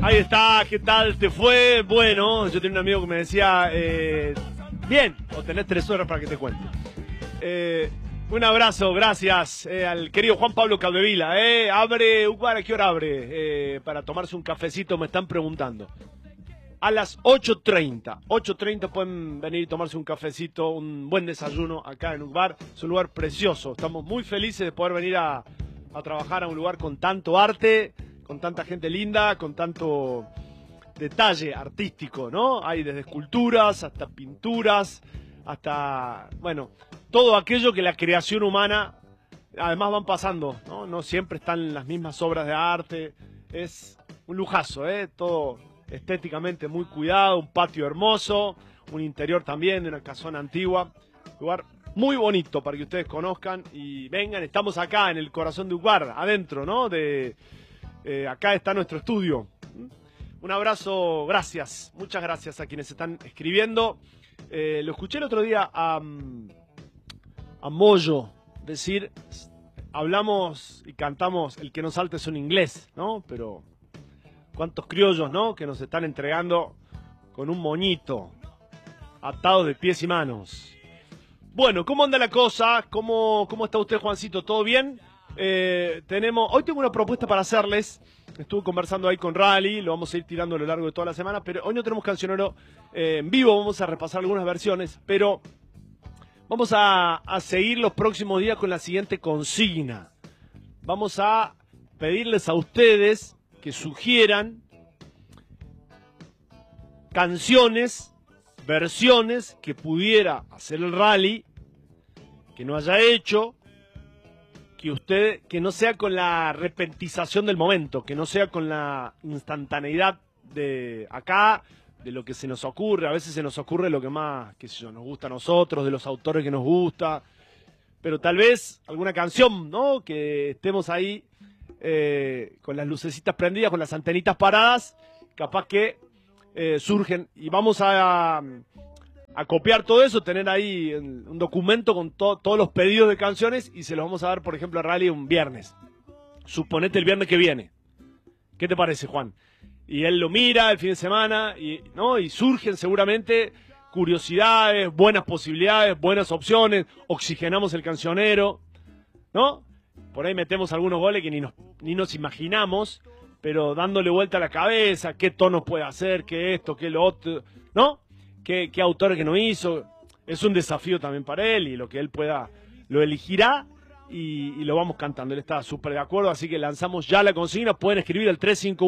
Ahí está, ¿qué tal te fue? Bueno, yo tenía un amigo que me decía, bien, o tenés 3 horas para que te cuente. Un abrazo, gracias al querido Juan Pablo Capdevila. Abre, ¿a qué hora abre? Para tomarse un cafecito, me están preguntando. A las 8:30. 8:30 pueden venir y tomarse un cafecito, un buen desayuno acá en un bar. Es un lugar precioso. Estamos muy felices de poder venir a trabajar a un lugar con tanto arte, con tanta gente linda, con tanto detalle artístico, ¿no? Hay desde esculturas hasta pinturas, hasta, bueno, todo aquello que la creación humana, además van pasando, ¿no? No siempre están las mismas obras de arte. Es un lujazo, todo estéticamente muy cuidado, un patio hermoso, un interior también de una casona antigua, lugar muy bonito para que ustedes conozcan y vengan. Estamos acá en el corazón de Ugar, adentro, ¿no? Acá está nuestro estudio. Un abrazo, gracias, muchas gracias a quienes están escribiendo. Lo escuché el otro día a Moyo decir, hablamos y cantamos El que no salta es un inglés, ¿no? Pero cuántos criollos, ¿no? Que nos están entregando con un moñito, atados de pies y manos. Bueno, ¿cómo anda la cosa? ¿Cómo está usted, Juancito? ¿Todo bien? Hoy tengo una propuesta para hacerles. Estuve conversando ahí con Rally, lo vamos a ir tirando a lo largo de toda la semana, pero hoy no tenemos cancionero en vivo, vamos a repasar algunas versiones, pero vamos a seguir los próximos días con la siguiente consigna. Vamos a pedirles a ustedes que sugieran canciones, versiones que pudiera hacer el Rally, que no haya hecho, que no sea con la repentización del momento, que no sea con la instantaneidad de acá, de lo que se nos ocurre. A veces se nos ocurre lo que más, qué sé yo, nos gusta a nosotros, de los autores que nos gusta, pero tal vez alguna canción, ¿no? Que estemos ahí con las lucecitas prendidas, con las antenitas paradas, capaz que surgen, y vamos a copiar todo eso, tener ahí un documento con todos los pedidos de canciones y se los vamos a dar, por ejemplo, a Rally un viernes. Suponete el viernes que viene. ¿Qué te parece, Juan? Y él lo mira el fin de semana ¿no? Y surgen seguramente curiosidades, buenas posibilidades, buenas opciones, oxigenamos el cancionero, ¿no? Por ahí metemos algunos goles que ni nos imaginamos, pero dándole vuelta a la cabeza, qué tonos puede hacer, qué esto, qué lo otro, ¿no? ¿Qué autor que no hizo? Es un desafío también para él y lo que él pueda lo elegirá y lo vamos cantando. Él está súper de acuerdo, así que lanzamos ya la consigna. Pueden escribir al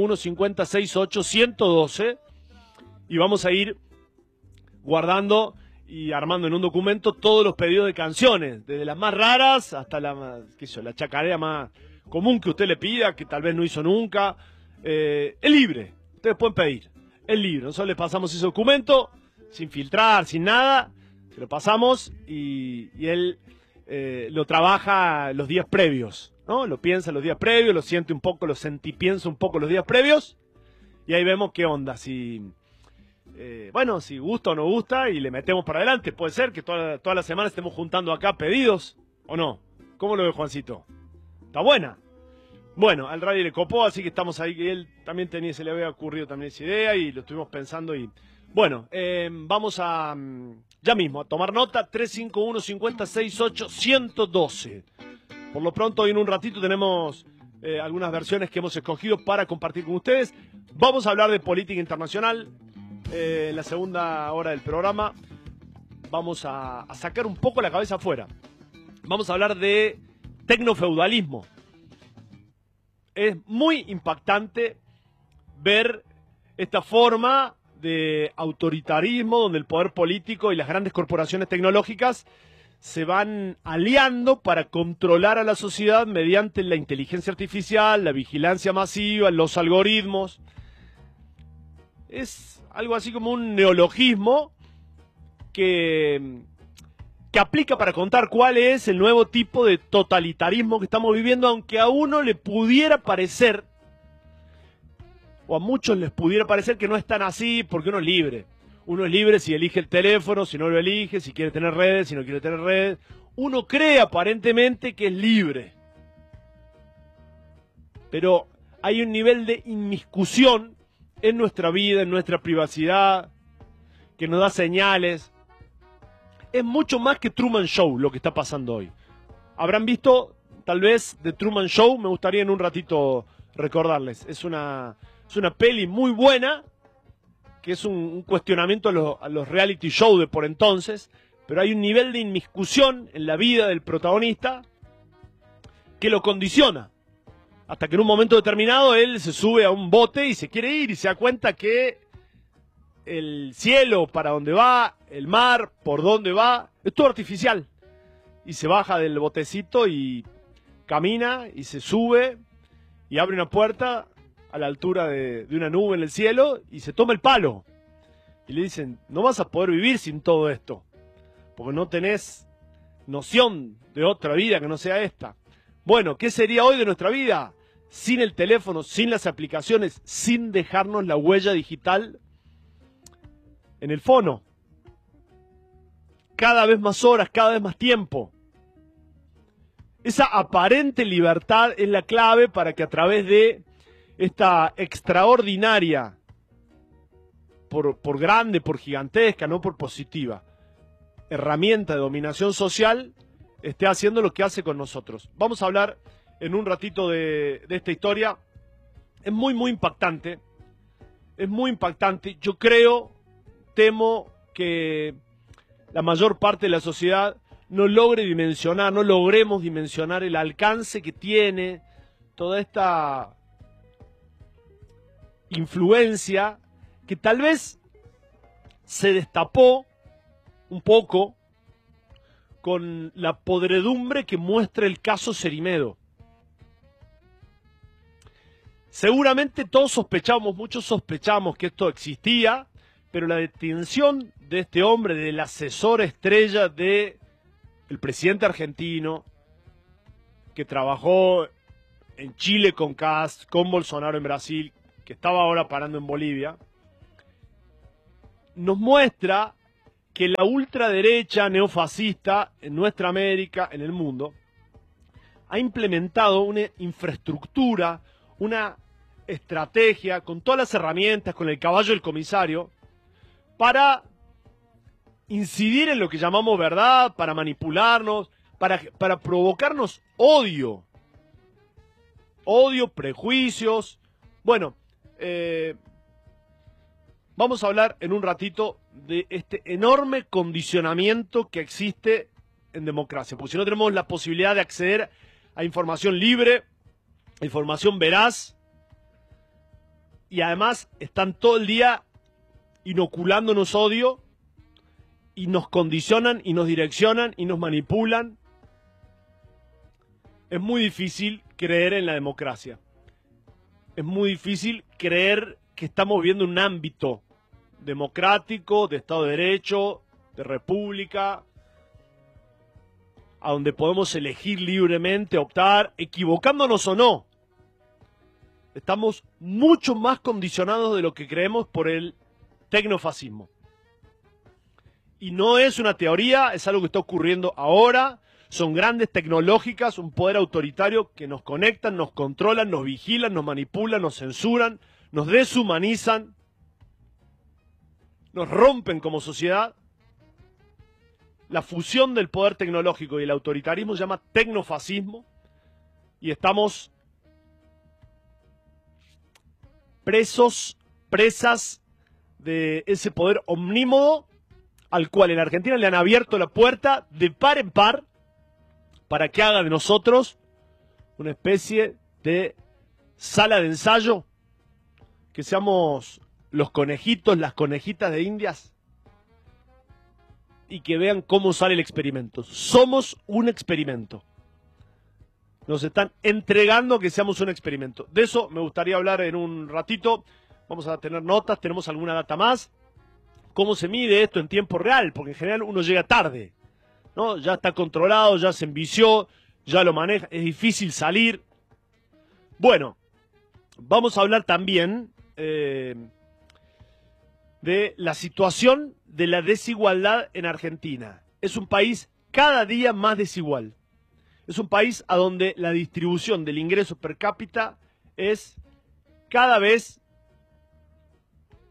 351-5068-112 y vamos a ir guardando y armando en un documento todos los pedidos de canciones, desde las más raras hasta la chacarera más común que usted le pida, que tal vez no hizo nunca. Es libre, ustedes pueden pedir, es libre. Nosotros les pasamos ese documento sin filtrar, sin nada, se lo pasamos y él lo trabaja los días previos, ¿no? Lo piensa los días previos, lo siente un poco, lo sentipiensa un poco los días previos y ahí vemos qué onda, si gusta o no gusta y le metemos para adelante. Puede ser que toda la semana estemos juntando acá pedidos o no. ¿Cómo lo ve, Juancito? ¿Está buena? Bueno, al radio le copó, así que estamos ahí, que él también se le había ocurrido también esa idea y lo estuvimos pensando y bueno, vamos a ya mismo a tomar nota. 351-5068-112. Por lo pronto, hoy en un ratito tenemos algunas versiones que hemos escogido para compartir con ustedes. Vamos a hablar de política internacional en la segunda hora del programa. Vamos a sacar un poco la cabeza afuera. Vamos a hablar de tecnofeudalismo. Es muy impactante ver esta forma de autoritarismo donde el poder político y las grandes corporaciones tecnológicas se van aliando para controlar a la sociedad mediante la inteligencia artificial, la vigilancia masiva, los algoritmos. Es algo así como un neologismo que aplica para contar cuál es el nuevo tipo de totalitarismo que estamos viviendo, aunque a uno le pudiera parecer, o a muchos les pudiera parecer que no es tan así, porque uno es libre. Uno es libre si elige el teléfono, si no lo elige, si quiere tener redes, si no quiere tener redes. Uno cree aparentemente que es libre. Pero hay un nivel de inmiscusión en nuestra vida, en nuestra privacidad, que nos da señales. Es mucho más que Truman Show lo que está pasando hoy. Habrán visto, tal vez, The Truman Show, me gustaría en un ratito recordarles. Es una peli muy buena, que es un cuestionamiento a los reality show de por entonces, pero hay un nivel de inmiscusión en la vida del protagonista que lo condiciona. Hasta que en un momento determinado él se sube a un bote y se quiere ir y se da cuenta que el cielo para donde va, el mar por donde va, es todo artificial. Y se baja del botecito y camina y se sube y abre una puerta a la altura de una nube en el cielo y se toma el palo. Y le dicen, no vas a poder vivir sin todo esto, porque no tenés noción de otra vida que no sea esta. Bueno, ¿qué sería hoy de nuestra vida? Sin el teléfono, sin las aplicaciones, sin dejarnos la huella digital en el fono. Cada vez más horas, cada vez más tiempo. Esa aparente libertad es la clave para que a través de esta extraordinaria, por grande, por gigantesca, no por positiva, herramienta de dominación social, esté haciendo lo que hace con nosotros. Vamos a hablar en un ratito de esta historia. Es muy, muy impactante. Es muy impactante. Yo temo que la mayor parte de la sociedad no logremos dimensionar el alcance que tiene toda esta influencia que tal vez se destapó un poco con la podredumbre que muestra el caso Cerimedo. Seguramente muchos sospechamos que esto existía, pero la detención de este hombre, del asesor estrella del presidente argentino, que trabajó en Chile con Kast, con Bolsonaro en Brasil, que estaba ahora parando en Bolivia, nos muestra que la ultraderecha neofascista en nuestra América, en el mundo, ha implementado una infraestructura, una estrategia, con todas las herramientas, con el caballo del comisario, para incidir en lo que llamamos verdad, para manipularnos, para provocarnos odio, prejuicios. Bueno, vamos a hablar en un ratito de este enorme condicionamiento que existe en democracia, porque si no tenemos la posibilidad de acceder a información libre, a información veraz, y además están todo el día inoculándonos odio, y nos condicionan, y nos direccionan, y nos manipulan. Es muy difícil creer en la democracia. Es muy difícil creer que estamos viendo un ámbito democrático, de Estado de Derecho, de república, a donde podemos elegir libremente, optar, equivocándonos o no. Estamos mucho más condicionados de lo que creemos por el tecnofascismo. Y no es una teoría, es algo que está ocurriendo ahora. Son grandes tecnológicas, un poder autoritario que nos conectan, nos controlan, nos vigilan, nos manipulan, nos censuran, nos deshumanizan, nos rompen como sociedad. La fusión del poder tecnológico y el autoritarismo se llama tecnofascismo, y estamos presas de ese poder omnímodo al cual en Argentina le han abierto la puerta de par en par para que haga de nosotros una especie de sala de ensayo, que seamos los conejitos, las conejitas de Indias, y que vean cómo sale el experimento. Somos un experimento. Nos están entregando que seamos un experimento. De eso me gustaría hablar en un ratito. Vamos a tener notas, tenemos alguna data más. ¿Cómo se mide esto en tiempo real? Porque en general uno llega tarde, ¿no? Ya está controlado, ya se envició, ya lo maneja, es difícil salir. Bueno, vamos a hablar también de la situación de la desigualdad en Argentina. Es un país cada día más desigual. Es un país a donde la distribución del ingreso per cápita es cada vez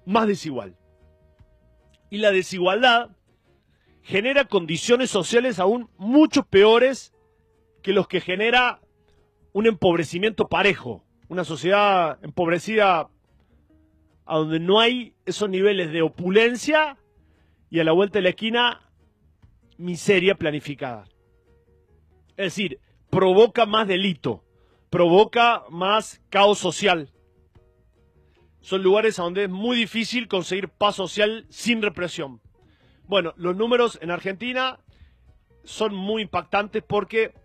más desigual. Y la desigualdad genera condiciones sociales aún mucho peores que los que genera un empobrecimiento parejo. Una sociedad empobrecida a donde no hay esos niveles de opulencia y a la vuelta de la esquina miseria planificada. Es decir, provoca más delito, provoca más caos social. Son lugares a donde es muy difícil conseguir paz social sin represión. Bueno, los números en Argentina son muy impactantes porque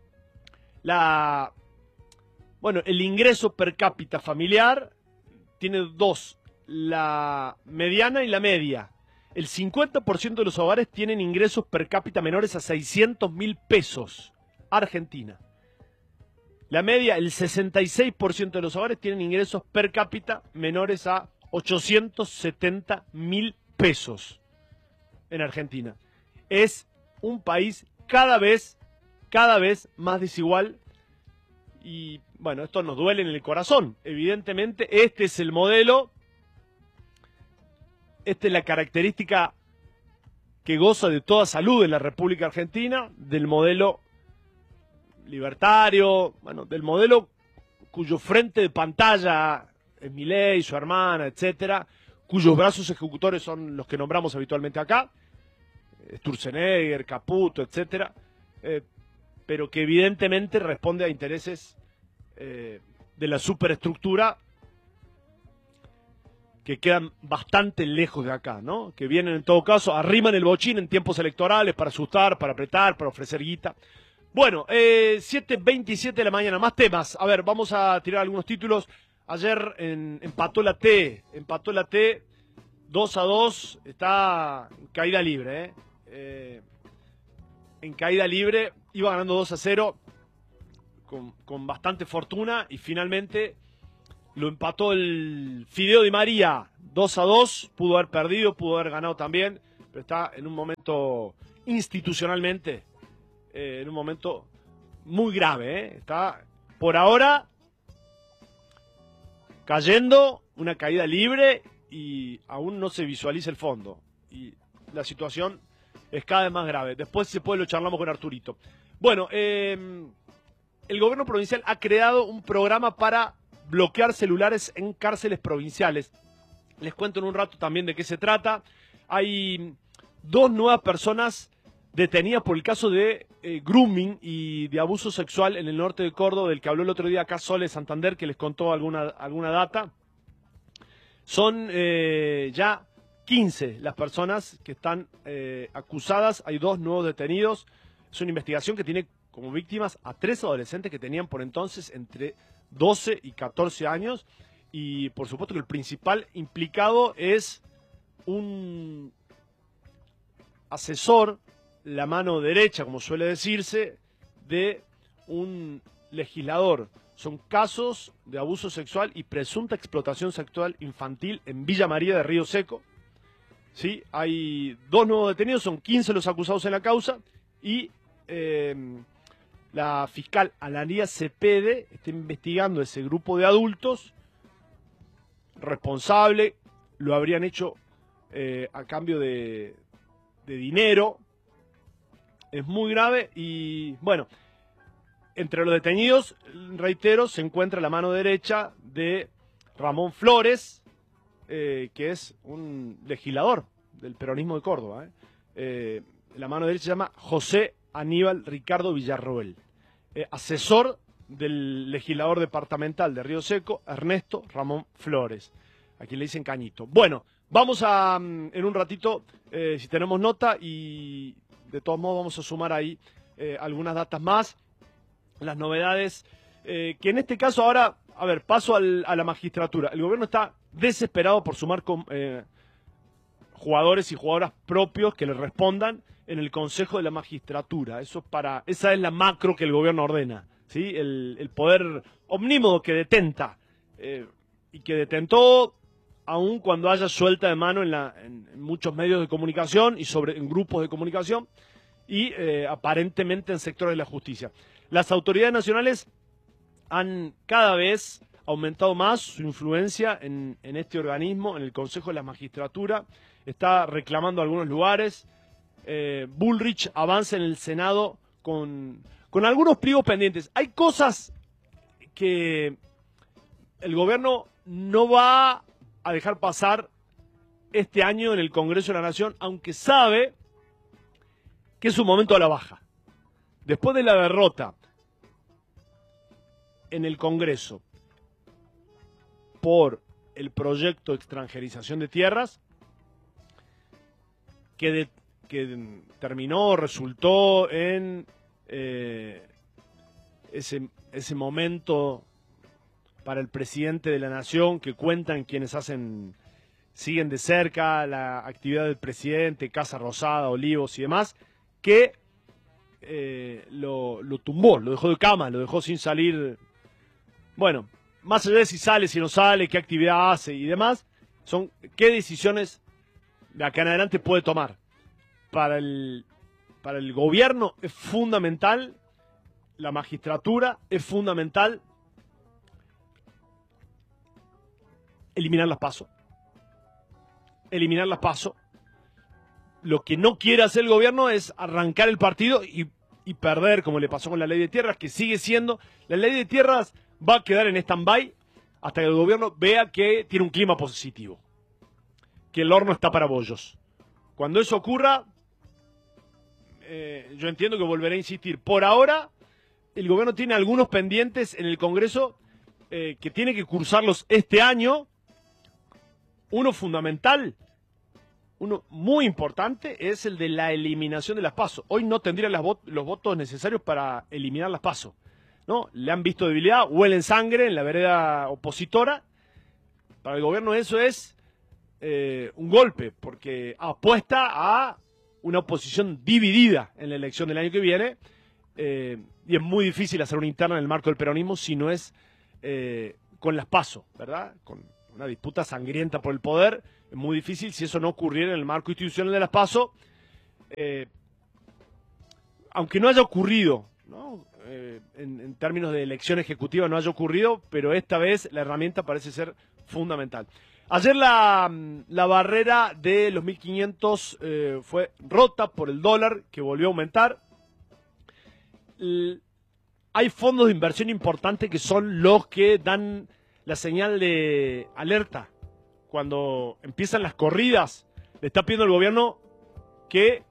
el ingreso per cápita familiar tiene dos, la mediana y la media. El 50% de los hogares tienen ingresos per cápita menores a 600.000 pesos. Argentina. La media, el 66% de los hogares tienen ingresos per cápita menores a 870.000 pesos en Argentina. Es un país cada vez más desigual y, bueno, esto nos duele en el corazón. Evidentemente, este es el modelo, esta es la característica que goza de toda salud en la República Argentina, del modelo libertario, bueno, del modelo cuyo frente de pantalla es Milei, su hermana, etcétera, cuyos brazos ejecutores son los que nombramos habitualmente acá, Sturzenegger, Caputo, etcétera, pero que evidentemente responde a intereses de la superestructura que quedan bastante lejos de acá, ¿no? Que vienen en todo caso, arriman el bochín en tiempos electorales para asustar, para apretar, para ofrecer guita. Bueno, 7:27 de la mañana, más temas. A ver, vamos a tirar algunos títulos. Ayer empató la T 2-2, está en caída libre, en caída libre, iba ganando 2-0 con bastante fortuna y finalmente lo empató el Fideo Di María 2-2, pudo haber perdido, pudo haber ganado también, pero está en un momento institucionalmente, en un momento muy grave, está por ahora cayendo, una caída libre y aún no se visualiza el fondo y la situación es cada vez más grave. Después lo charlamos con Arturito. Bueno, el gobierno provincial ha creado un programa para bloquear celulares en cárceles provinciales. Les cuento en un rato también de qué se trata. Hay 2 nuevas personas detenidas por el caso de grooming y de abuso sexual en el norte de Córdoba, del que habló el otro día acá Sole Santander, que les contó alguna data. Son ya 15 las personas que están acusadas, hay 2 nuevos detenidos. Es una investigación que tiene como víctimas a 3 adolescentes que tenían por entonces entre 12 y 14 años. Y por supuesto que el principal implicado es un asesor, la mano derecha, como suele decirse, de un legislador. Son casos de abuso sexual y presunta explotación sexual infantil en Villa María de Río Seco. ¿Sí? Hay 2 nuevos detenidos, son 15 los acusados en la causa y la fiscal Analía Cepede está investigando ese grupo de adultos responsable, lo habrían hecho a cambio de dinero. Es muy grave y, bueno, entre los detenidos, reitero, se encuentra la mano derecha de Ramón Flores, que es un legislador del peronismo de Córdoba. La mano derecha se llama José Aníbal Ricardo Villarroel, asesor del legislador departamental de Río Seco, Ernesto Ramón Flores, a quien le dicen Cañito. Bueno, vamos a, en un ratito, si tenemos nota, y de todos modos vamos a sumar ahí algunas datas más, las novedades, que en este caso ahora, a ver, paso a la magistratura. El gobierno está desesperado por sumar jugadores y jugadoras propios que le respondan en el Consejo de la Magistratura. Esa es la macro que el gobierno ordena, ¿sí? El poder omnímodo que detenta y que detentó aun cuando haya suelta de mano en muchos medios de comunicación y en grupos de comunicación y aparentemente en sectores de la justicia. Las autoridades nacionales han cada vez aumentado más su influencia en este organismo, en el Consejo de la Magistratura. Está reclamando algunos lugares. Bullrich avanza en el Senado con algunos pliegos pendientes. Hay cosas que el gobierno no va a dejar pasar este año en el Congreso de la Nación, aunque sabe que es un momento a la baja. Después de la derrota en el Congreso por el proyecto de extranjerización de tierras, que resultó en ese momento para el presidente de la Nación, que cuentan quienes siguen de cerca la actividad del presidente, Casa Rosada, Olivos y demás, que lo tumbó, lo dejó de cama, lo dejó sin salir. Bueno, más allá de si sale, si no sale, qué actividad hace y demás, son qué decisiones de acá en adelante puede tomar. Para el gobierno es fundamental, la magistratura es fundamental eliminar las PASO. Eliminar las PASO. Lo que no quiere hacer el gobierno es arrancar el partido y perder, como le pasó con la ley de tierras, que sigue siendo... La ley de tierras va a quedar en stand-by hasta que el gobierno vea que tiene un clima positivo, que el horno está para bollos. Cuando eso ocurra, yo entiendo que volveré a insistir. Por ahora, el gobierno tiene algunos pendientes en el Congreso que tiene que cursarlos este año. Uno fundamental, uno muy importante, es el de la eliminación de las PASO. Hoy no tendrían los votos necesarios para eliminar las PASO, ¿no? Le han visto debilidad, huelen sangre en la vereda opositora. Para el gobierno eso es un golpe, porque apuesta a una oposición dividida en la elección del año que viene, y es muy difícil hacer una interna en el marco del peronismo si no es con las PASO, ¿verdad? Con una disputa sangrienta por el poder, es muy difícil si eso no ocurriera en el marco institucional de las PASO, aunque no haya ocurrido, ¿no? En términos de elección ejecutiva no haya ocurrido, pero esta vez la herramienta parece ser fundamental. Ayer la barrera de los 1.500 fue rota por el dólar, que volvió a aumentar. Hay fondos de inversión importantes que son los que dan la señal de alerta. Cuando empiezan las corridas, le está pidiendo al gobierno que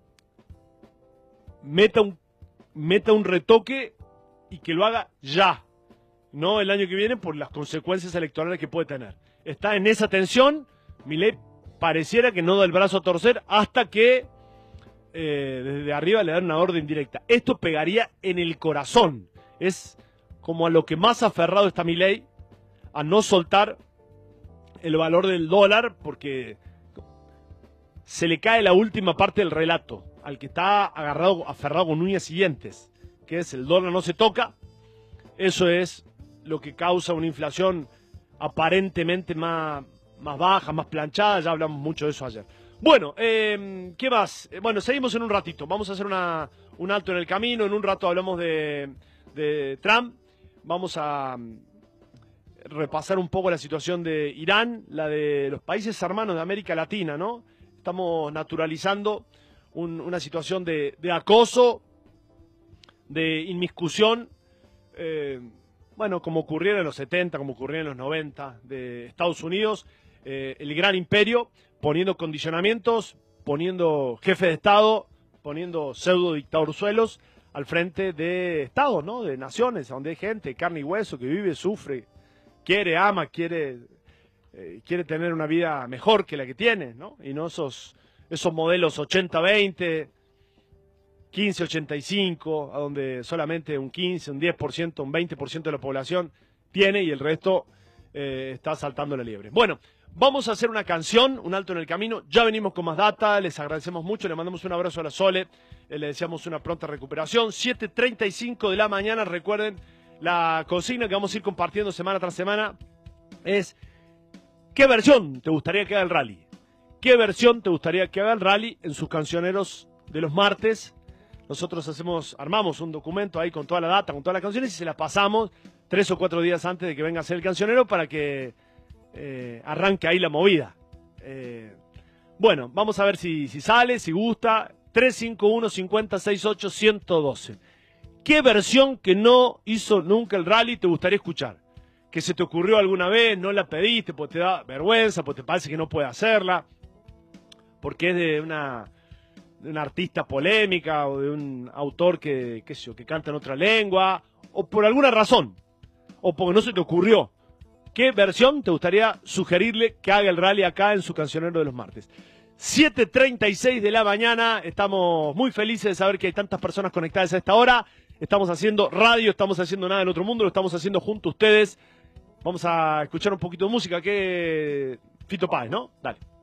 meta un retoque y que lo haga ya, no el año que viene, por las consecuencias electorales que puede tener. Está en esa tensión. Milei pareciera que no da el brazo a torcer hasta que desde arriba le dan una orden directa. Esto pegaría en el corazón. Es como a lo que más aferrado está Milei, a no soltar el valor del dólar, porque se le cae la última parte del relato al que está aferrado con uñas y dientes, que es el dólar no se toca. Eso es lo que causa una inflación aparentemente más baja, más planchada. Ya hablamos mucho de eso ayer. Bueno, ¿qué más? Bueno, seguimos en un ratito. Vamos a hacer un alto en el camino. En un rato hablamos de Trump. Vamos a repasar un poco la situación de Irán, la de los países hermanos de América Latina, ¿no? Estamos naturalizando una situación de acoso, de inmiscusión, bueno, como ocurriera en los 70, como ocurriera en los 90, de Estados Unidos, el gran imperio, poniendo condicionamientos, poniendo jefes de Estado, poniendo pseudo dictadurzuelos al frente de estados, ¿no? De naciones, donde hay gente, carne y hueso, que vive, sufre, quiere, ama, quiere tener una vida mejor que la que tiene, ¿no? Y no esos modelos 80-20, 15-85, a donde solamente un 15, un 10%, un 20% de la población tiene y el resto está saltando la liebre. Bueno, vamos a hacer una canción, un alto en el camino. Ya venimos con más data, les agradecemos mucho, le mandamos un abrazo a la Sole, le deseamos una pronta recuperación. 7:35 de la mañana, recuerden, la consigna que vamos a ir compartiendo semana tras semana es: ¿qué versión te gustaría que haga el rally? ¿Qué versión te gustaría que haga el rally en sus cancioneros de los martes? Nosotros armamos un documento ahí con toda la data, con todas las canciones y se las pasamos 3 o 4 días antes de que venga a ser el cancionero para que arranque ahí la movida. Bueno, vamos a ver si sale, si gusta. 351-5068-112. ¿Qué versión que no hizo nunca el rally te gustaría escuchar? ¿Que se te ocurrió alguna vez, no la pediste porque te da vergüenza, porque te parece que no puede hacerla, porque es de una artista polémica o de un autor que canta en otra lengua, o por alguna razón, o porque no se te ocurrió? ¿Qué versión te gustaría sugerirle que haga el rally acá en su cancionero de los martes? 7:36 de la mañana, estamos muy felices de saber que hay tantas personas conectadas a esta hora. Estamos haciendo radio, estamos haciendo Nada en Otro Mundo, lo estamos haciendo junto a ustedes. Vamos a escuchar un poquito de música, que Fito Páez, ¿no? Dale.